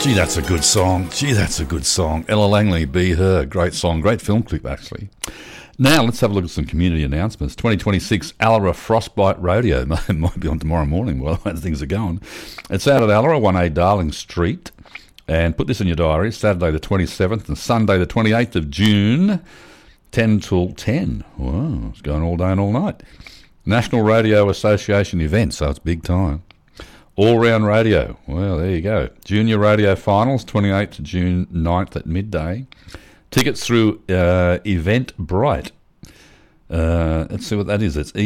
Gee, that's a good song. Ella Langley, Be Her. Great song. Great film clip, actually. Now, let's have a look at some community announcements. 2026 Allara Frostbite Rodeo. Might be on tomorrow morning while things are going. It's out at Allara, 1A Darling Street. And put this in your diary, Saturday the 27th and Sunday the 28th of June, 10 till 10. Wow, it's going all day and all night. National Radio Association event, so it's big time. All-round radio. Well, there you go. Junior Radio Finals, 28th to June 9th at midday. Tickets through Eventbrite. Let's see what that is. It's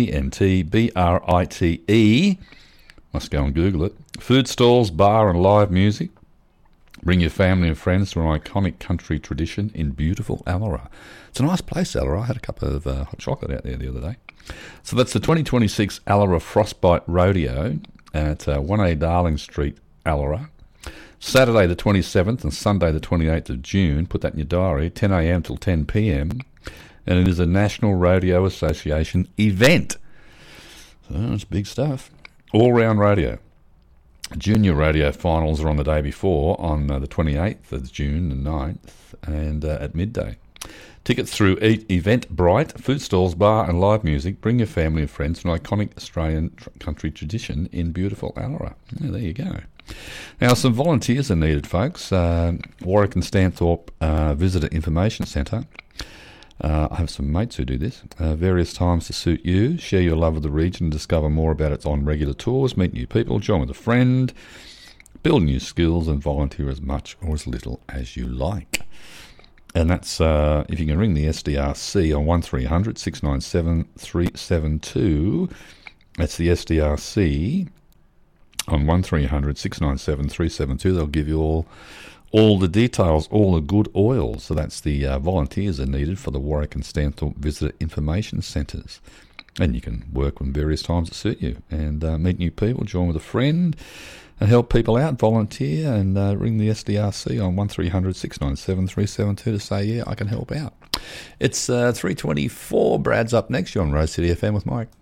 EVENTBRITE. Must go and Google it. Food stalls, bar and live music. Bring your family and friends to an iconic country tradition in beautiful Allara. It's a nice place, Allara. I had a cup of hot chocolate out there the other day. So that's the 2026 Allara Frostbite Rodeo at 1A Darling Street, Allara. Saturday the 27th and Sunday the 28th of June. Put that in your diary, 10 a.m. till 10 p.m. And it is a National Radio Association event. So it's big stuff. All-round radio. Junior Radio Finals are on the day before, on the 28th of June and 9th, and at midday. Tickets through Eventbrite, food stalls, bar and live music. Bring your family and friends to an iconic Australian country tradition in beautiful Allara. Yeah, there you go. Now, some volunteers are needed, folks. Warwick and Stanthorpe Visitor Information Centre. I have some mates who do this. Various times to suit you. Share your love of the region and discover more about it on regular tours. Meet new people, join with a friend, build new skills and volunteer as much or as little as you like. And that's, if you can ring the SDRC on 1300 697 372. That's the SDRC on 1300 697 372. They'll give you all the details, all the good oil. So that's the volunteers are needed for the Warwick and Stanthorpe Visitor Information Centres. And you can work on various times to suit you and meet new people, join with a friend and help people out, volunteer, and ring the SDRC on 1300 697 372 to say, yeah, I can help out. It's 3:24. Brad's up next. You're on Rose City FM with Mike.